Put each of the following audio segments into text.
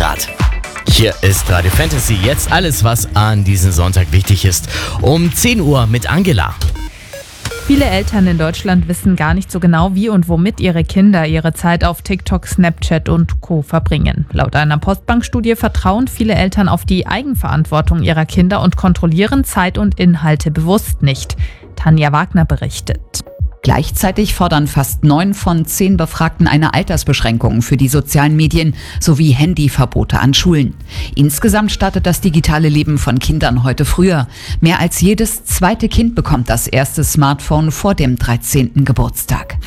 Grad. Hier ist Radio Fantasy, jetzt alles, was an diesem Sonntag wichtig ist. Um 10 Uhr mit Angela. Viele Eltern in Deutschland wissen gar nicht so genau, wie und womit ihre Kinder ihre Zeit auf TikTok, Snapchat und Co. verbringen. Laut einer Postbank-Studie vertrauen viele Eltern auf die Eigenverantwortung ihrer Kinder und kontrollieren Zeit und Inhalte bewusst nicht. Tanja Wagner berichtet. Gleichzeitig fordern fast 9 von 10 Befragten eine Altersbeschränkung für die sozialen Medien sowie Handyverbote an Schulen. Insgesamt startet das digitale Leben von Kindern heute früher. Mehr als jedes zweite Kind bekommt das erste Smartphone vor dem 13. Geburtstag.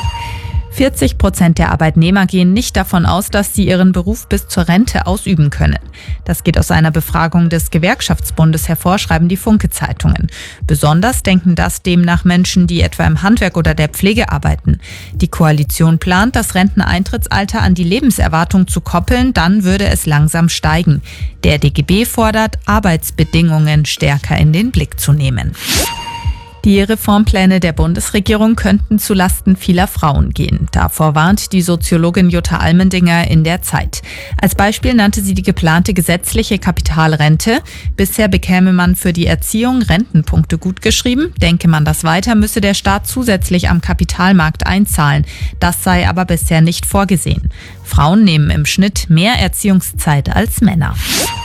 40% der Arbeitnehmer gehen nicht davon aus, dass sie ihren Beruf bis zur Rente ausüben können. Das geht aus einer Befragung des Gewerkschaftsbundes hervor, schreiben die Funke-Zeitungen. Besonders denken das demnach Menschen, die etwa im Handwerk oder der Pflege arbeiten. Die Koalition plant, das Renteneintrittsalter an die Lebenserwartung zu koppeln, dann würde es langsam steigen. Der DGB fordert, Arbeitsbedingungen stärker in den Blick zu nehmen. Die Reformpläne der Bundesregierung könnten zulasten vieler Frauen gehen. Davor warnt die Soziologin Jutta Almendinger in der Zeit. Als Beispiel nannte sie die geplante gesetzliche Kapitalrente. Bisher bekäme man für die Erziehung Rentenpunkte gutgeschrieben. Denke man das weiter, müsse der Staat zusätzlich am Kapitalmarkt einzahlen. Das sei aber bisher nicht vorgesehen. Frauen nehmen im Schnitt mehr Erziehungszeit als Männer.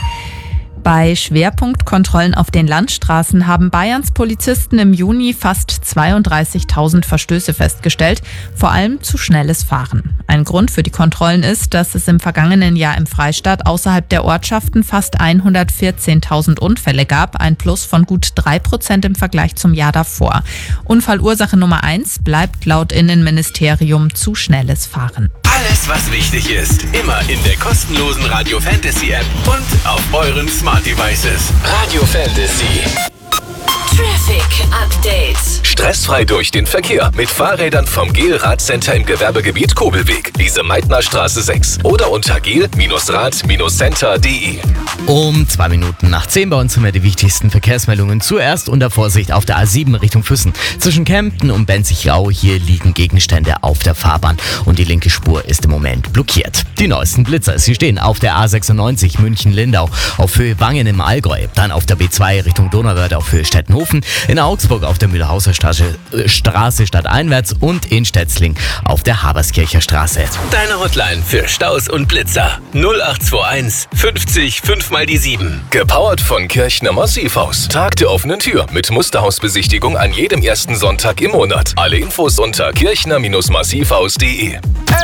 Bei Schwerpunktkontrollen auf den Landstraßen haben Bayerns Polizisten im Juni fast 32.000 Verstöße festgestellt, vor allem zu schnelles Fahren. Ein Grund für die Kontrollen ist, dass es im vergangenen Jahr im Freistaat außerhalb der Ortschaften fast 114.000 Unfälle gab, ein Plus von gut 3% im Vergleich zum Jahr davor. Unfallursache Nummer 1 bleibt laut Innenministerium zu schnelles Fahren. Alles, was wichtig ist, immer in der kostenlosen Radio Fantasy App und auf euren Smart Devices. Radio Fantasy. Traffic Update. Stressfrei durch den Verkehr mit Fahrrädern vom GEL-Radcenter im Gewerbegebiet Kobelweg, Lise Meitner Straße 6 oder unter gel-rad-center.de. Um 2 Minuten nach 10 bei uns haben wir die wichtigsten Verkehrsmeldungen. Zuerst unter Vorsicht auf der A7 Richtung Füssen. Zwischen Kempten und Benzig-Rau hier liegen Gegenstände auf der Fahrbahn und die linke Spur ist im Moment blockiert. Die neuesten Blitzer, sie stehen auf der A96 München-Lindau auf Höhe Wangen im Allgäu, dann auf der B2 Richtung Donauwörth auf Höhe Stettenhofen, in Augsburg auf der Mühlhauser Straße stadteinwärts und in Stetzling auf der Haberskircher Straße. Deine Hotline für Staus und Blitzer 0821 50 5 mal die 7. Gepowert von Kirchner Massivhaus. Tag der offenen Tür mit Musterhausbesichtigung an jedem ersten Sonntag im Monat. Alle Infos unter kirchner-massivhaus.de.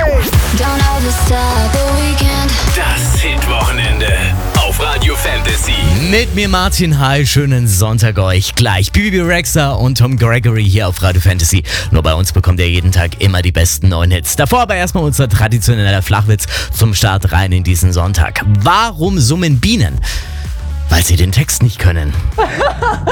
Das Hitwochenende auf Radio Fantasy. Mit mir Martin, hi, schönen Sonntag euch. Gleich Bibi Rexha und Tom Gregory hier auf Radio Fantasy. Nur bei uns bekommt ihr jeden Tag immer die besten neuen Hits. Davor aber erstmal unser traditioneller Flachwitz zum Start rein in diesen Sonntag. Warum summen Bienen? Weil sie den Text nicht können.